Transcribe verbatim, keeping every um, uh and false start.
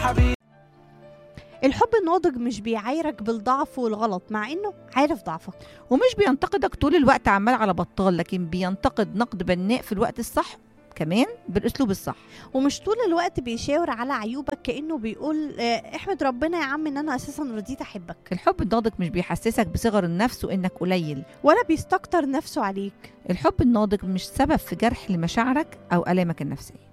حبيبي. الحب الناضج مش بيعايرك بالضعف والغلط مع انه عارف ضعفك، ومش بينتقدك طول الوقت عمال على بطال، لكن بينتقد نقد بناء في الوقت الصح، كمان بالاسلوب الصح. ومش طول الوقت بيشاور على عيوبك كأنه بيقول آه، احمد ربنا يا عم ان انا اساسا رضيت احبك، الحب الناضج مش بيحسسك بصغر النفس وانك قليل. ولا بيستكتر نفسه عليك. الحب الناضج مش سبب في جرح لمشاعرك او الامك النفسيه.